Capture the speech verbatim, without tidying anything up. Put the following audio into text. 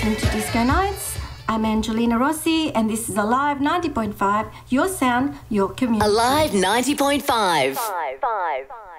listening to Disco Nights. I'm Angelina Rossi, and this is Alive ninety point five, your sound, your community. Alive ninety point five. Five, five, five.